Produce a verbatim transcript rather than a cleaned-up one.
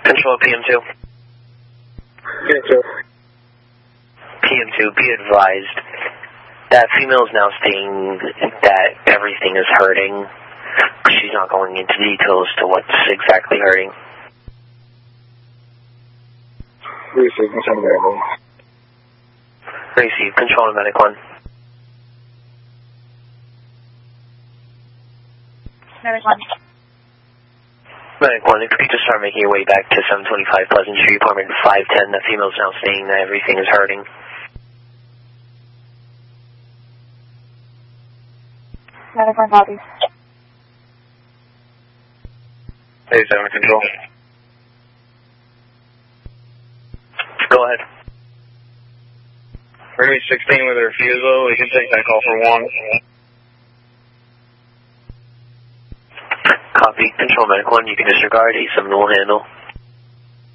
Control P M two. P M two. P M two, be advised. That female is now stating that everything is hurting. She's not going into details to what's exactly hurting. Receive, control medic one. Receive, control medic one. Medic one. Medic one, if you could just start making your way back to seven twenty-five Pleasant Street, apartment five ten. The female is now stating that everything is hurting. Medic one copies. Hey, seven control. Go ahead. Remy sixteen with a refusal. We can take that call for one. Copy. Control medic one, you can disregard. A seven will handle.